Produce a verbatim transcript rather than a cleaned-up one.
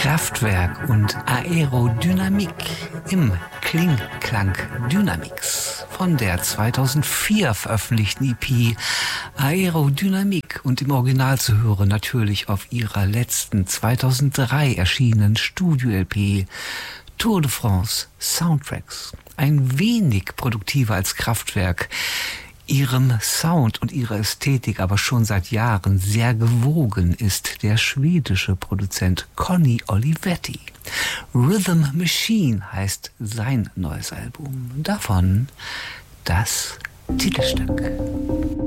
Kraftwerk und Aerodynamik im Kling-Klang Dynamix von der zweitausendvier veröffentlichten E P Aerodynamik und im Original zu hören natürlich auf ihrer letzten zweitausenddrei erschienenen Studio-L P Tour de France Soundtracks. Ein wenig produktiver als Kraftwerk, ihrem Sound und ihrer Ästhetik aber schon seit Jahren sehr gewogen ist der schwedische Produzent Conny Olivetti. Rhythm Machine heißt sein neues Album. Davon das Titelstück.